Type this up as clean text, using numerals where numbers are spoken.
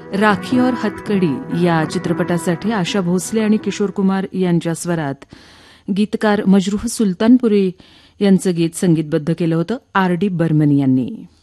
राखी और हथकडी या चित्रपटासाठी आशा भोसले आणि किशोर कुमार यांच्या स्वरात गीतकार मजरूह सुलतानपुरी यांचं गीत संगीतबद्ध केलं होतं आर डी बर्मन यांनी.